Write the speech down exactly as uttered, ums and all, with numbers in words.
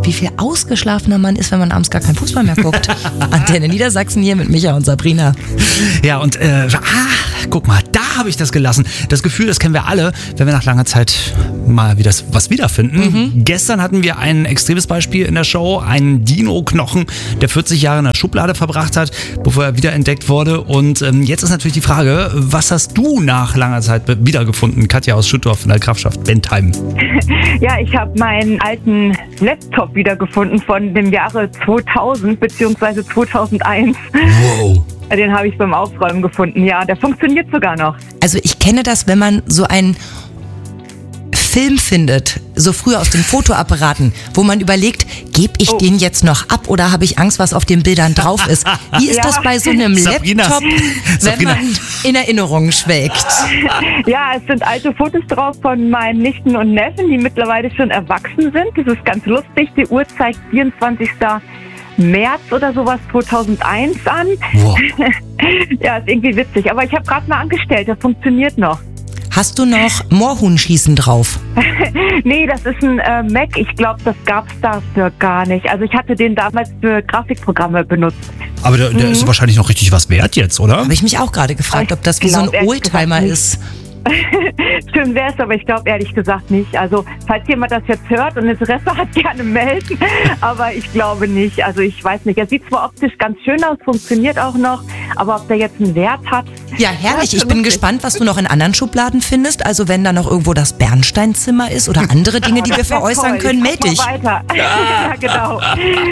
wie viel ausgeschlafener man ist, wenn man abends gar keinen Fußball mehr guckt. Antenne Niedersachsen hier mit Micha und Sabrina. Ja, und äh, ah, guck mal, da habe ich das gelassen. Das Gefühl, das kennen wir alle, wenn wir nach langer Zeit mal wieder was wiederfinden. Mhm. Gestern hatten wir ein extremes Beispiel in der Show, einen Dino-Knochen, der vierzig Jahre in der Schublade verbracht hat, bevor er wiederentdeckt wurde. Und ähm, jetzt ist natürlich die Frage, was hast du nach langer Zeit wiedergefunden? Katja aus Schüttorf in der Grafschaft Bentheim. Ja, ich habe meinen alten Laptop wiedergefunden von dem Jahre zweitausend bzw. zweitausendeins. Wow. Den habe ich beim Aufräumen gefunden. Ja, der funktioniert sogar noch. Also ich kenne das, wenn man so einen Film findet, so früher aus den Fotoapparaten, wo man überlegt, gebe ich Oh. den jetzt noch ab oder habe ich Angst, was auf den Bildern drauf ist? Wie ist Ja. das bei so einem Sabrina. Laptop, wenn Sabrina. man in Erinnerungen schwelgt? Ja, es sind alte Fotos drauf von meinen Nichten und Neffen, die mittlerweile schon erwachsen sind. Das ist ganz lustig. Die Uhr zeigt vierundzwanzigsten März oder sowas zweitausendeins an. Wow. Ja, ist irgendwie witzig. Aber ich habe gerade mal angestellt, der funktioniert noch. Hast du noch Moorhuhnschießen drauf? Nee, das ist ein äh, Mac. Ich glaube, das gab's dafür gar nicht. Also ich hatte den damals für Grafikprogramme benutzt. Aber der, der ist wahrscheinlich noch richtig was wert jetzt, oder? Habe ich mich auch gerade gefragt, ob das wie so glaub, ein ehrlich gesagt Oldtimer nicht. ist. Schön wär's, aber ich glaube ehrlich gesagt nicht. Also falls jemand das jetzt hört und Interesse hat, gerne melden. Aber ich glaube nicht. Also ich weiß nicht. Er sieht zwar optisch ganz schön aus, funktioniert auch noch, aber ob der jetzt einen Wert hat. Ja, herrlich. Ja, Ich bin lustig. gespannt, was du noch in anderen Schubladen findest. Also wenn da noch irgendwo das Bernsteinzimmer ist oder andere Dinge, die wir Das wär veräußern toll. können, Ich meld guck dich. mal weiter. Ja, genau.